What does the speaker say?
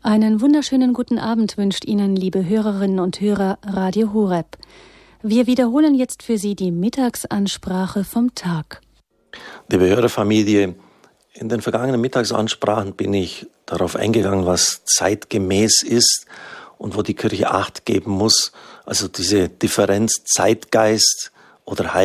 Einen wunderschönen guten Abend wünscht Ihnen, liebe Hörerinnen und Hörer, Radio Horeb. Wir wiederholen jetzt für Sie die Mittagsansprache vom Tag. Liebe Hörerfamilie, in den vergangenen Mittagsansprachen bin ich darauf eingegangen, was zeitgemäß ist und wo die Kirche Acht geben muss. Also diese Differenz Zeitgeist oder